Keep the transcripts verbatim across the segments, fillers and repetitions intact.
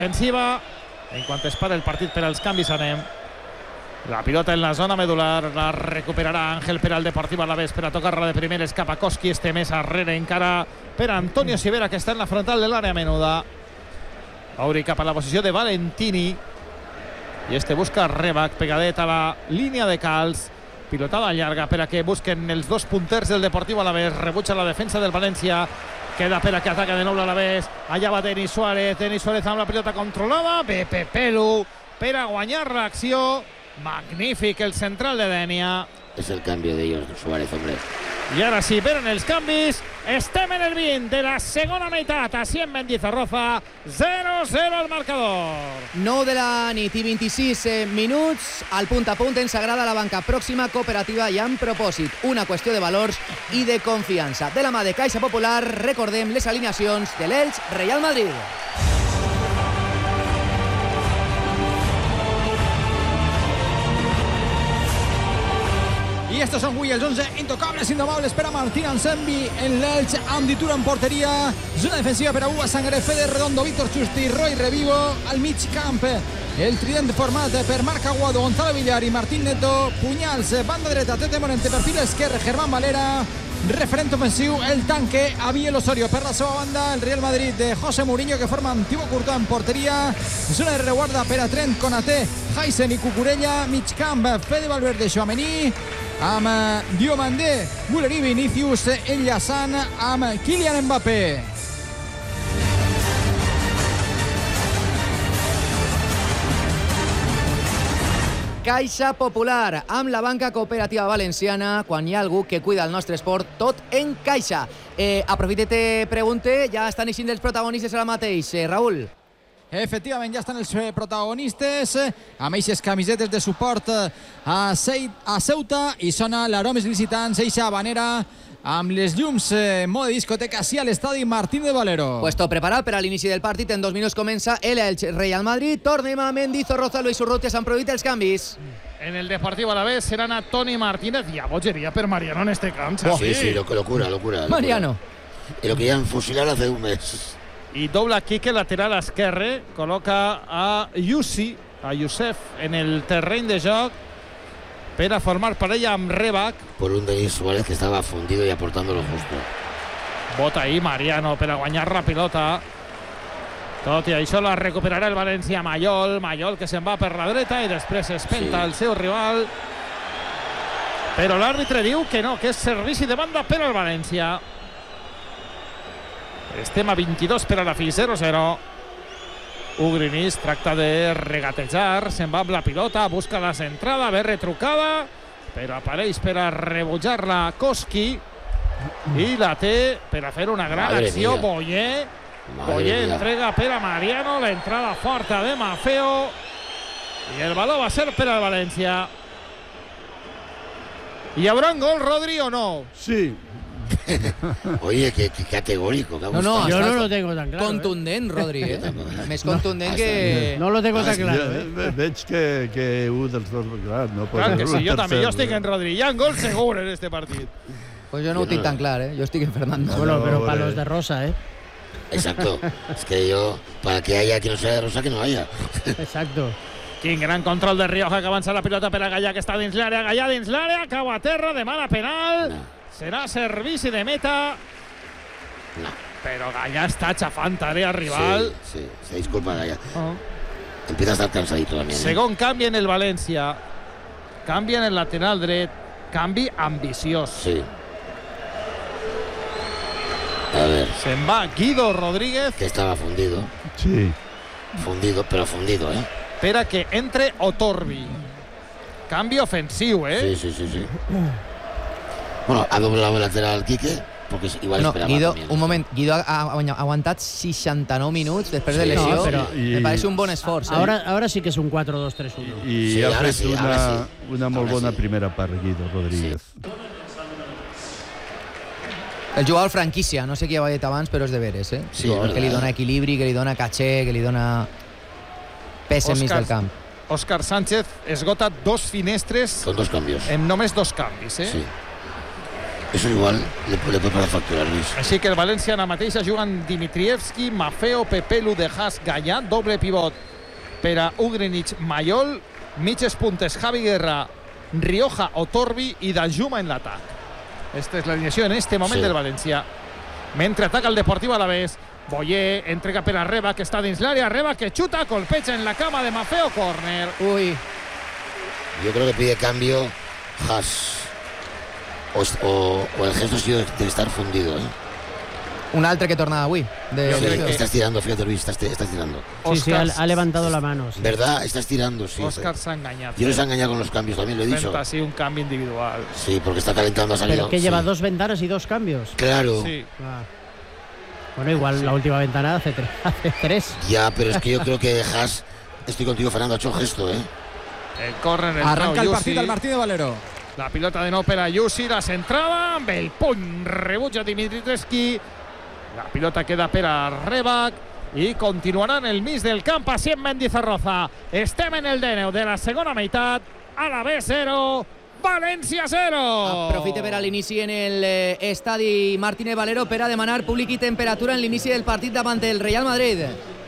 Defensiva. En cuanto es para el partido per als canvis anem. La pilota en la zona medular, la recuperarà Ángel per al Deportiu Alavés per a tocar-la de primeres cap a Koski, este més arrere encara per Antonio Sivera, que està en la frontal de l'àrea menuda. Obri cap a la posició de Valentini i este busca Rebac, pegadet a la línia de calç, pilotada llarga per a que busquen els dos punters del Deportiu Alavés. Rebutja la defensa del València, queda per a que ataca de nou l'Alavés. Allà va Denis Suárez, Denis Suárez amb la pilota controlada, Pepe Pelu per a guanyar l'acció. Magnífic el central de Denia. Es el cambio de ellos, Suárez, hombre. I ara sí, venen els canvis. Estem en el vint de la segona meitat. Així en Mendizorroza, zero zero al marcador. nou de la nit i vint-i-sis minuts. Al punt a punt ens agrada la banca pròxima, cooperativa i amb propòsit. Una qüestió de valors i de confiança. De la mà de Caixa Popular, recordem les alineacions de l'Elx Real Madrid. I estos són avui els onze intocables, indomables per a Martín Anselmi en l'Elx, amb Ditura en porteria, zona defensiva per a Hugo Sangre, Fede Redondo, Víctor Chusti, Roy Revivo al mig camp, el trident format per Marc Aguado, Gonzalo Villar i Martín Neto, punyals, banda dreta, Tete Morente, perfil esquerre, Germán Valera, referent ofensiu, el tanque, Abiel Osorio, per la seva banda, el Real Madrid de José Mourinho, que forma amb Thibaut Courtois en porteria, zona de reguarda per a Trent, Konaté, Heisen i Cucurella, mig camp, Fede Valverde, Tchouaméni, amb Diomandé, Guller i Vinícius enllaçant amb Kylian Mbappé. Caixa Popular, amb la banca cooperativa valenciana, quan hi ha algú que cuida el nostre esport, tot en Caixa. Eh, aprofite i te pregunte, ja estan eixint els protagonistes ara mateix, eh, Raúl? Efectivament, ja estan els protagonistes amb eixes camisetes de suport a, a Ceuta i sona l'aromes licitants, eixa habanera amb les llums en mode discoteca així a l'estadi Martín de Valero. Puesto preparat per a l'inici del partit, en dos minuts comença l'Elx Real Madrid. Tornem a Mendizorroza, Luis Urrutia, s'han produït els canvis. En el Deportivo Alavés seran a Toni Martínez. Ja bogeria per Mariano en este camp. Oh, sí, sí, locura, locura, locura. Mariano. Y lo querían fusilar hace un mes. I dobla Quique, lateral esquerre, col·loca a Yussi, a Youssef, en el terreny de joc per a formar parella amb Rebac. Por un Denis Suárez que estaba fundido y aportando lo justo. Bota ahí Mariano per a guanyar la pilota. Tot i això la recuperarà el València. Mayol, Mayol que se'n va per la dreta i després espenta sí. el seu rival. Però l'àrbitre diu que no, que és servici de banda per al València. Estem a vint-i-dos per a la fi, zero zero. Ugrinis tracta de regatejar, se'n va amb la pilota, busca la centrada, ve retrucada, però apareix per a rebutjar-la Koski i la té per a fer una gran Madre acció mía. Boyer. Madre Boyer mía. Entrega per a Mariano, l'entrada forta de Mafeo i el baló va ser per al València. Hi haurà un gol, Rodri, o no? Sí. Oye, qué, qué categórico. No, no, yo no lo tengo tan claro. Contundent, eh? Rodri, eh? Més contundent no, que... No lo tengo tan claro. Eh? Veig que, que un dels dos... Clar, no clar que sí, jo també, jo estic en Rodri. Hi ha gol segur en este partit. Pues yo no ho tinc tan clar, eh? Yo estoy en Fernando. Bueno, no, pero para los de Rosa, ¿eh? Exacto. Es que yo, para que haya quien no sea de Rosa, que no haya. Exacto. Quin gran control de Rioja, que avança la pilota per a Gallà, que està dins l'àrea. Gallà dins l'àrea, cau a terra, demana penal. No. Serà servici de meta. No. Però Gallà està xafant àrea rival. Sí, sí, se disculpa Gallà. Oh. Empieza a estar cansadito también. ¿eh? Segon canvi en el València. Canvi en el lateral dret. Canvi ambiciós. Sí. A ver. Se'n va Guido Rodríguez. Que estaba fundido. Sí. Fundido, pero fundido, ¿eh? Per a que entre Otorbi. Canvi ofensiu, eh? Sí, sí, sí, sí. Bueno, ha doblado el lateral Quique, porque igual no, esperaba Guido, también. un moment, Guido ha, ha aguantat seixanta-nou minuts després de lesió. No, però, i, me parece un bon esforç. Eh? Ahora, ahora sí que es un cuatro dos tres uno. I sí, ha fet sí, una, sí. una molt Ahora bona sí. primera part, Guido Rodríguez. Sí. El jugador franquícia, no sé qui ho ha dit abans, però és de veres, eh? Sí, que li dona equilibri, que li dona caché, que li dona pes enmig del camp. Òscar Sánchez esgota dos finestres con dos cambios. en només dos canvis, eh? Sí. Eso igual le, le puede pasar factura, Luis. Així que el València ara mateix juguen Dimitrievski, Maffeo, Pepelu, De Haas, Gallà, doble pivot per a Ugrinic, Mayol, mitges puntes, Javi Guerra, Rioja o Torbi i Danjuma en l'atac. Esta és l'alineació en este moment sí. del València. Mentre ataca el Deportivo Alavés, Boyer entrega per a Reba, que està dins l'àrea, Reba que chuta, colpeja en la cama de Maffeo, córner. Uy. Yo creo que pide cambio Haas. O, o, o el gesto ha sido de estar fundido, ¿eh? Un altre que torna avui. De... Sí, que estás tirando, fíjate Luis, estás, estás tirando. Sí, sí, ha, ha levantado la mano. Sí. ¿Verdad? Estás tirando, sí. Oscar se ha engañado. Yo les he engañado con los cambios, también lo he dicho. Así un cambio individual. Sí, porque está calentando, ha salido. Pero que lleva sí. dos ventanas y dos cambios. Claro. Sí. Ah. Bueno, igual sí. La última ventana hace, tre hace tres. Ya, pero es que yo creo que Haas, estoy contigo, Fernando, ha hecho gesto, ¿eh? El córner, el Arranca el partido al Martí de Valero. La pilota de no per a Yusi, la centrada amb el puny, rebutja Dimitrievski, la pilota queda per a Rebac i continuarà en el mig del camp així en Mendizorroza. Estem en el dènou de la segona meitat, Alavés zero, València zero. Aprofite per a l'inici en l'estadi Martínez Valero per a demanar públic i temperatura en l'inici del partit davant el Real Madrid.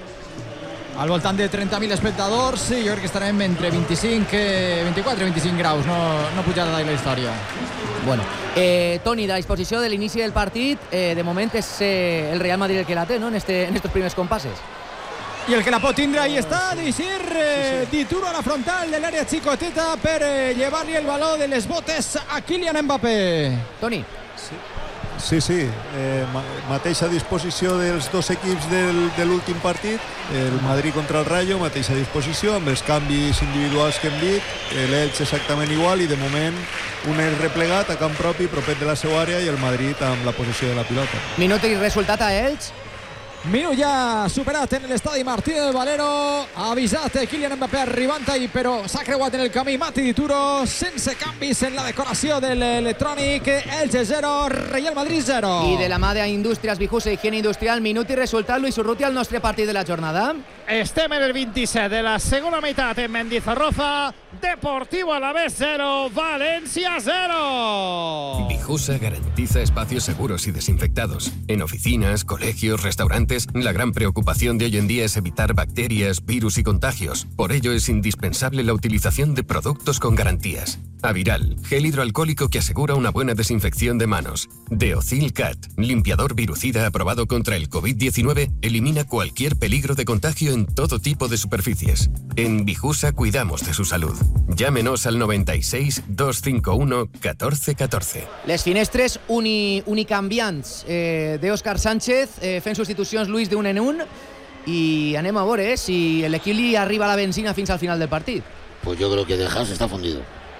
Al voltant de trenta mil espectadors, sí, jo crec que estarem entre vint-i-cinc, vint-i-quatre i vint-i-cinc graus, no, no pujada de la història. Bueno, eh, Toni, de la disposició de l'inici del partit, eh, de moment és eh, el Real Madrid el que la té, no?, en, este, en estos primers compasses. I el que la pot tindre, ahí està, Dicir, eh, Dituro a la frontal de l'àrea xicoteta per eh, llevar-li el baló de les botes a Kylian Mbappé. Toni. Sí. Sí, sí, eh, ma mateixa disposició dels dos equips del, de l'últim partit, el Madrid contra el Rayo, mateixa disposició, amb els canvis individuals que hem dit, l'Elx exactament igual, i de moment un és replegat a camp propi, propet de la seva àrea, i el Madrid amb la possessió de la pilota. Minut i resultat a Elx. Minut ja superat en l'estadi Martínez del Valero, ha avisat Kylian Mbappé arribant ahí, però s'ha creuat en el camí Mati Dituro, sense canvis en la decoració de l'electrònic. Elche zero, Real Madrid zero. I de la mà d'Indústries Bijusa, higiene industrial, minut i resultat, Luis Urrutia, el nostre partit de la jornada. Estem en el vint-i-set de la segona meitat en Mendizorroza, Deportivo Alavés zero, Valencia zero. Bijusa garantiza espacios seguros y desinfectados. En oficinas, colegios, restaurantes, la gran preocupación de hoy en día es evitar bacterias, virus y contagios. Por ello es indispensable la utilización de productos con garantías. Aviral, gel hidroalcohólico que asegura una buena desinfección de manos. Deocil Cat, limpiador virucida aprobado contra el COVID diecinueve, elimina cualquier peligro de contagio en todo tipo de superficies. En Bijusa cuidamos de su salud. Llámenos al noventa y seis, dos cinco uno, catorce catorce. Les finestres uni, unicanviants eh, d'Òscar Sánchez, eh, fent substitucions, Luis, d'un en un, i anem a veure eh, si l'equip li arriba la benzina fins al final del partit. Pues yo creo que De Haas está fundido.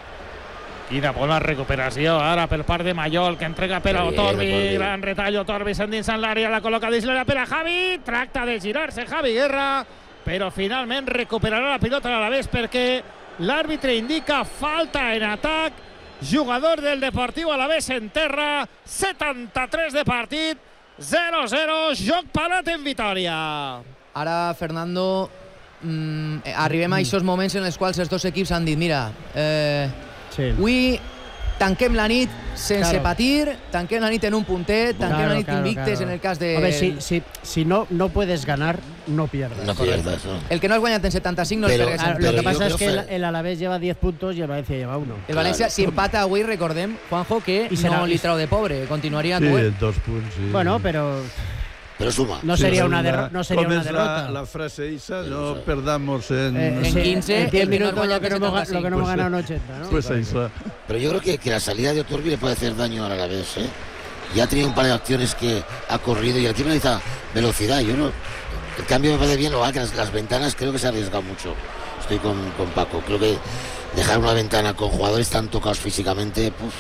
Quina bona recuperació ara per part de Mayol, que entrega per a Otorbi, gran retall, Otorbi s'endinsa en l'àrea, la col·loca dins l'àrea per a Javi, tracta de girar-se Javi Guerra, però finalment recuperarà la pilota a l'Alavés perquè l'àrbitre indica falta en atac, jugador del Deportivo Alavés en terra, setanta-tres de partit, zero zero, joc parat en Vitòria. Ara, Fernando, mmm, arribem a aquests moments en els quals els dos equips han dit, mira, eh, sí. Avui tanquem la nit sense claro. patir, tanquem la nit en un puntet, tanquem claro, la nit claro, invictes claro. en el cas de... A ver, si, si, si no, no puedes ganar, no pierdas. No pierdas, ¿no? El que no has guanyat en setanta-cinc no pero, es claro, Lo que pasa es que el, el Alavés lleva diez puntos y el Valencia lleva uno. El Valencia, claro. si empata avui, recordem, Juanjo, que I serà, no li trau de pobre, continuaria... Sí, tu, dos punts, sí. Bueno, pero... Pero suma. No sería sí, una, derro no sería una derrota. La, la frase esa, no perdamos en, eh, en quince, en diez minutos lo que no hemos, lo que no hemos ganado en ochenta, ¿no? Pues ahí está. Pero yo creo que, que la salida de Otorbi le puede hacer daño a la vez, ¿eh? Ya ha tenido un par de acciones que ha corrido y el equipo necesita velocidad. Yo no, el cambio me parece bien, lo va que las, las ventanas creo que se ha arriesgado mucho. Estoy con, con Paco. Creo que dejar una ventana con jugadores tan tocados físicamente, puf.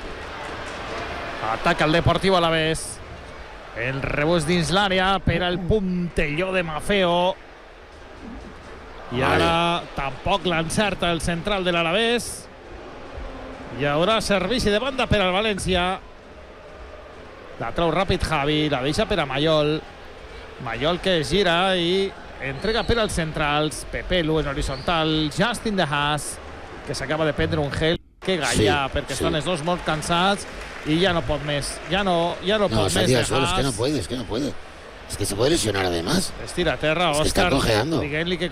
Ataca el Deportivo Alavés. El rebús dins l'àrea per al puntelló de Maffeo. I ara tampoc l'encerta el central de l'Alavés. Hi haurà servici de banda per al València. La treu ràpid Javi, la deixa per a Mayol. Mayol que gira i entrega per als centrals. Pepelu en horitzontal, Justin De Haas, que s'acaba de prendre un gel que Gallà, sí, perquè sí. estan els dos molt cansats. i ja no pot més. Ja no, ja no, No, pot se més. tira de solo, es que Haas. no puede, es que no puede. Es que se puede lesionar además. Es tira a terra, Es que está Òscar. cojeando. Diguem-li que